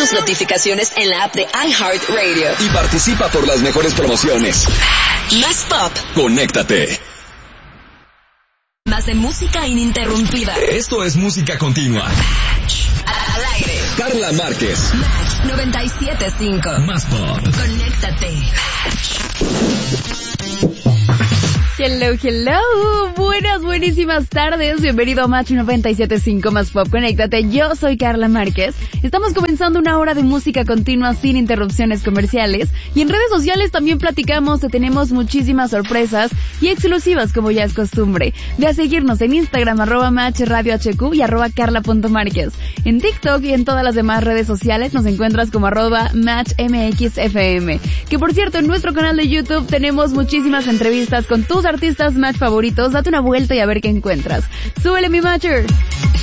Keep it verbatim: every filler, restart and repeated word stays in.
tus notificaciones en la app de iHeartRadio. Y participa por las mejores promociones. Más pop. Conéctate. Más de música ininterrumpida. Esto es música continua. Al aire. Carla Márquez. Match noventa y siete punto cinco. Más pop. Conéctate. Hello, hello, buenas, buenísimas tardes, bienvenido a Match noventa y siete punto cinco Más Pop, conéctate, yo soy Carla Márquez, estamos comenzando una hora de música continua sin interrupciones comerciales, y en redes sociales también platicamos, te tenemos muchísimas sorpresas y exclusivas como ya es costumbre, ve a seguirnos en Instagram, arroba Match Radio H Q y arroba Carla punto Márquez, en TikTok y en todas las demás redes sociales nos encuentras como arroba Match M X F M, que por cierto en nuestro canal de YouTube tenemos muchísimas entrevistas con tus artistas Match favoritos, date una vuelta y a ver qué encuentras. ¡Súbele mi Matcher!